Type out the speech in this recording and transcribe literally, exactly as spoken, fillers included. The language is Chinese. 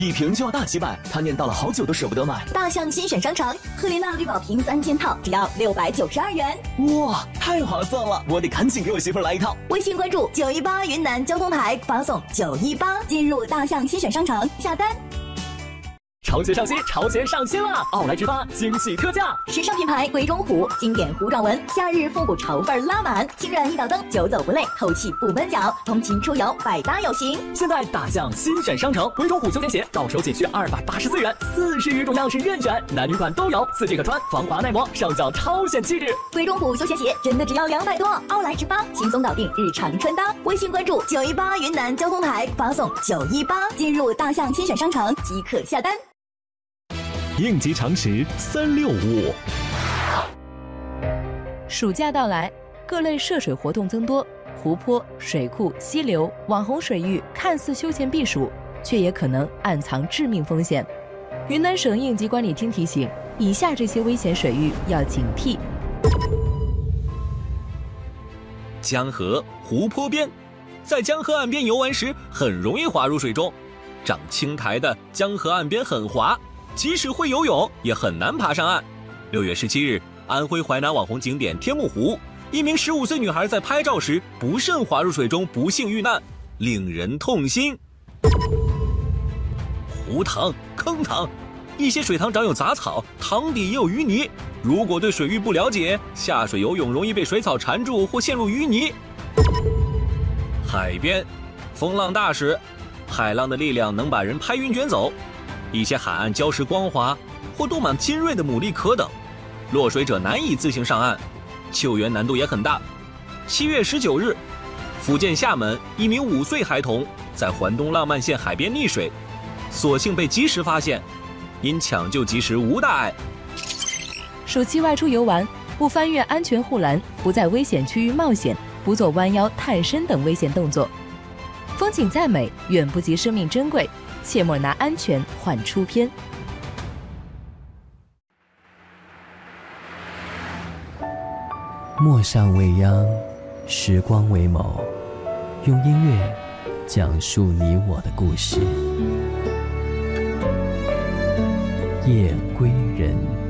一瓶就要大几百，他念叨了好久都舍不得买。 大象新选商城，赫丽娜绿宝瓶三件套，只要六百九十二元。 哇，太划算了！我得赶紧给我媳妇儿来一套。 微信关注九一八云南交通台，发送九一八进入大象新选商城下单。 潮鞋上新，潮鞋上新啦！奥莱之发惊喜特价， 时尚品牌鬼冢虎经典弧状纹，夏日复古潮范拉满，轻软一脚蹬，久走不累，透气不闷脚，通勤出游百搭有型。 现在大象新选商城，鬼冢虎休闲鞋到手仅需二百八十四元，四十余种样式任选，男女款都有，四季可穿，防滑耐磨，上脚超显气质。 鬼冢虎休闲鞋真的只要两百多，奥莱之发轻松搞定日常穿搭。微信关注九一八云南交通台，发送九一八进入大象新选商城即可下单。 应急常识三六五。 暑假到来，各类涉水活动增多，湖泊、水库、溪流、网红水域看似休闲避暑，却也可能暗藏致命风险。云南省应急管理厅提醒，以下这些危险水域要警惕： 江河、湖泊边，在江河岸边游玩时，很容易滑入水中。长青苔的江河岸边很滑，即使会游泳，也很难爬上岸。六月十七日，安徽淮南网红景点天目湖，一名十五岁女孩在拍照时不慎滑入水中，不幸遇难，令人痛心。湖塘、坑塘，一些水塘长有杂草，塘底也有淤泥。如果对水域不了解，下水游泳容易被水草缠住或陷入淤泥。海边，风浪大时，海浪的力量能把人拍晕卷走。一些海岸礁石光滑，或多满尖锐的牡蛎壳等，落水者难以自行上岸，救援难度也很大。七月十九日，福建厦门一名五岁孩童在环东浪漫县海边溺水，所幸被及时发现，因抢救及时无大碍。 暑期外出游玩，不翻越安全护栏，不在危险区域冒险，不做弯腰探身等危险动作。风景再美，远不及生命珍贵，切莫拿安全换出片。 陌上未央，时光为眸，用音乐讲述你我的故事。夜归人。